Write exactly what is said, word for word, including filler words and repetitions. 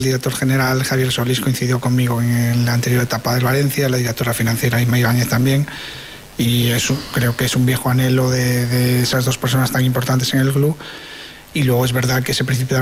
El director general Javier Solís coincidió conmigo en la anterior etapa del Valencia, la directora financiera Isma Ibáñez también, y eso creo que es un viejo anhelo de, de esas dos personas tan importantes en el club. Y luego es verdad que ese principio de